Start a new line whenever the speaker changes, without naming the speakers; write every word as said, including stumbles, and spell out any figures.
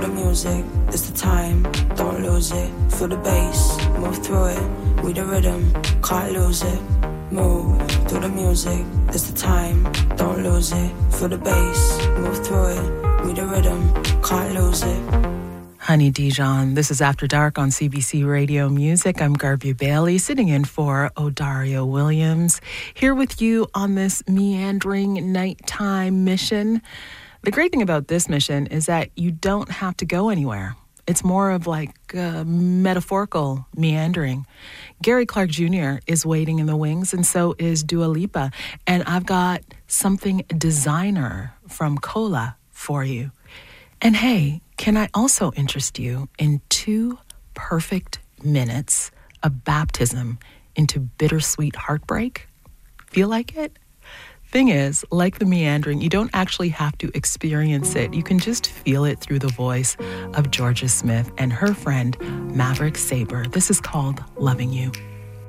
The music, it's the time, don't lose it. Feel the bass, move through it. We the rhythm, can't lose it. Move through the music, it's the time, don't lose it. Feel the bass, move through it. We the rhythm, can't lose it.
Honey Dijon, this is After Dark on C B C Radio Music. I'm Garvey Bailey, sitting in for Odario Williams, here with you on this meandering nighttime mission. The great thing about this mission is that you don't have to go anywhere. It's more of like uh, metaphorical meandering. Gary Clark Junior is waiting in the wings, and so is Dua Lipa. And I've got something designer from Cola for you. And hey, can I also interest you in two perfect minutes of baptism into bittersweet heartbreak? Feel like it? Thing is, like the meandering, you don't actually have to experience it. You can just feel it through the voice of Georgia Smith and her friend Maverick Sabre. This is called Loving You.